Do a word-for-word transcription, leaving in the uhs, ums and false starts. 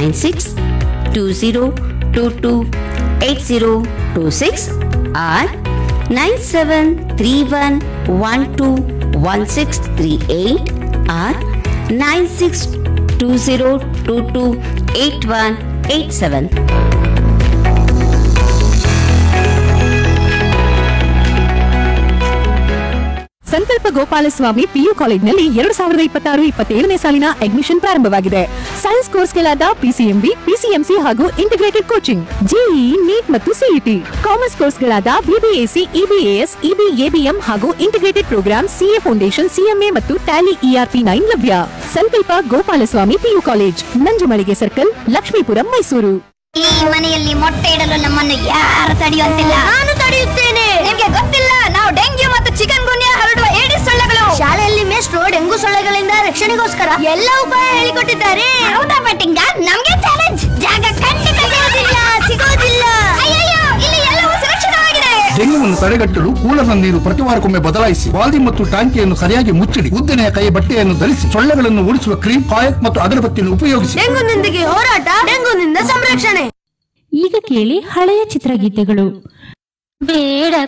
nine six two zero two two eight zero two six or nine seven three one one two one six three eight or nine six two zero two two eight one eight seven. ಸಂಕಲ್ಪ Gopalaswamy PU ಕಾಲೇಜಿನಲ್ಲಿ ಎರಡು ಸಾವಿರದ ಇಪ್ಪತ್ತಾರು ಇಪ್ಪತ್ತೇಳನೇ ಸಾಲಿನ admission ಪ್ರಾರಂಭವಾಗಿದೆ. Science ಕೋರ್ಸ್ಗಳಾದ PCMB, PCMC ಹಾಗೂ ಇಂಟಿಗ್ರೇಟೆಡ್ ಕೋಚಿಂಗ್, ಜೆಇಇ, ನೀಟ್ ಮತ್ತು ಸಿಇಟಿ. ಕಾಮರ್ಸ್ ಕೋರ್ಸ್ಗಳಾದ ಬಿಬಿಎಸಿ, ಇಬಿಎಎಸ್, ಇಬಿಎಬಿಎಂ ಹಾಗೂ integrated program, CA foundation, CMA ಮತ್ತು ಟ್ಯಾಲಿ ಇಆರ್ಪಿ ನೈನ್ ಲಭ್ಯ. ಸಂಕಲ್ಪ Gopalaswamy PU college, Nanjumalige circle, Lakshmipuram, Mysuru. ಈ ಮನೆಯಲ್ಲಿ ಮೊಟ್ಟೆ ಇಡಲು ನಮ್ಮನ್ನು ಯಾರು ತಡೆಯುವಂತಿಲ್ಲ. ನಾನು ತಡೆಯುತ್ತೇನೆ. ನಿಮಗೆ ಗೊತ್ತಿಲ್ಲ, ನಾವು ಡೆಂಗ್ಯೂ ಮತ್ತು ಚಿಕನ್ ಗುನ್ಯಾ ಹರಡುವ ಏಡಿಸ್ ಸೊಳ್ಳೆಗಳು. ಶಾಲೆಯಲ್ಲಿ ಮೇಷ್ಟ್ರು ಡೆಂಗು ಸೊಳ್ಳೆಗಳಿಂದ ರಕ್ಷಣೆಗೋಸ್ಕರ ಎಲ್ಲ ಉಪಾಯ ಹೇಳಿಕೊಟ್ಟಿದ್ದಾರೆ. ಹೌದಾ ಬೆಟ್ಟಿಂಗ? ನಮಗೆ ಚಾಲೆಂಜ್. ಜಾಗ ಖಂಡಿತ ಸಿಗೋದಿಲ್ಲ ಸಿಗೋದಿಲ್ಲ ಅಯ್ಯಯ್ಯೋ, ಇಲ್ಲಿ ಎಲ್ಲವೂ ಸುರಕ್ಷಿತವಾಗಿದೆ. ಡೆಂಗ್ಯೂವನ್ನು ತಡೆಗಟ್ಟಲು ಕೂಲರ್ನ ನೀರು ಪ್ರತಿವಾರಕ್ಕೊಮ್ಮೆ ಬದಲಾಯಿಸಿ, ಬಾಲ್ದಿ ಮತ್ತು ಟಾಂಕಿಯನ್ನು ಸರಿಯಾಗಿ ಮುಚ್ಚಿಡಿ, ಉದ್ದನೆಯ ಕೈ ಬಟ್ಟೆಯನ್ನು ಧರಿಸಿ, ಸೊಳ್ಳೆಗಳನ್ನು ಓಡಿಸುವ ಕ್ರೀಮ್, ಕಾಯಕ್ ಮತ್ತು ಅಗರಬತ್ತಿಯನ್ನು ಉಪಯೋಗಿಸಿ. ಡೆಂಗುನೊಂದಿಗೆ ಹೋರಾಟ, ಡೆಂಗುನಿಂದ ಸಂರಕ್ಷಣೆ. ಈಗ ಕೇಳಿ ಹಳೆಯ ಚಿತ್ರಗೀತೆಗಳು. ಬೇಡ